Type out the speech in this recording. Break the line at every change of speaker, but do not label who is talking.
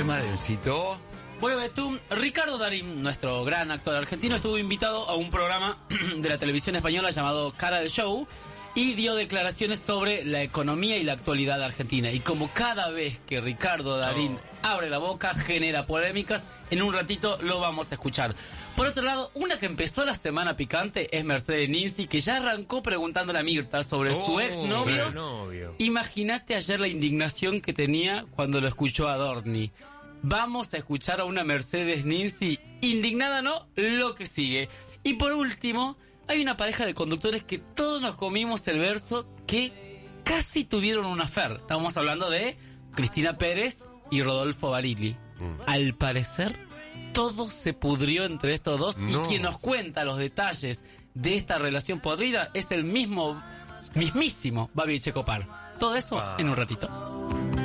tema del Cito.
Bueno, Betún, Ricardo Darín, nuestro gran actor argentino, estuvo invitado a un programa de la televisión española llamado Cara del Show y dio declaraciones sobre la economía y la actualidad de Argentina. Y como cada vez que Ricardo Darín abre la boca, genera polémicas, en un ratito lo vamos a escuchar. Por otro lado, una que empezó la semana picante es Mercedes Ninzi, que ya arrancó preguntándole a Mirta sobre su exnovio. Imagínate ayer la indignación que tenía cuando lo escuchó a Dorni. Vamos a escuchar a una Mercedes Ninzi indignada, ¿no? Lo que sigue. Y por último, hay una pareja de conductores que todos nos comimos el verso que casi tuvieron una affair. Estamos hablando de Cristina Pérez y Rodolfo Barili. Al parecer, todo se pudrió entre estos dos y quien nos cuenta los detalles de esta relación podrida es el mismísimo Babi Checopar. Todo eso en un ratito.